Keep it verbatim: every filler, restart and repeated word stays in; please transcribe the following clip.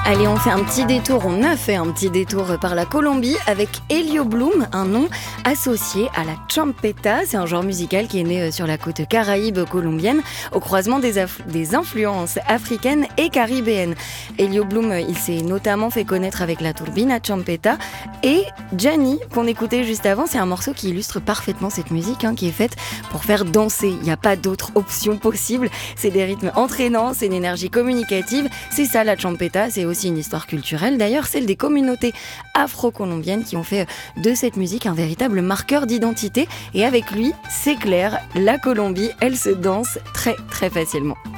Allez, on fait un petit détour, on a fait un petit détour par la Colombie avec Elio Bloom, un nom associé à la champeta. C'est un genre musical qui est né sur la côte caraïbe colombienne, au croisement des, aff- des influences africaines et caribéennes. Elio Bloom, il s'est notamment fait connaître avec la turbina champeta et Gianni, qu'on écoutait juste avant, c'est un morceau qui illustre parfaitement cette musique, hein, qui est faite pour faire danser. Il n'y a pas d'autre option possible. C'est des rythmes entraînants, c'est une énergie communicative. C'est ça la champeta, c'est aussi une histoire culturelle, d'ailleurs celle des communautés afro-colombiennes qui ont fait de cette musique un véritable marqueur d'identité. Et avec lui, c'est clair, la Colombie, elle se danse très très facilement.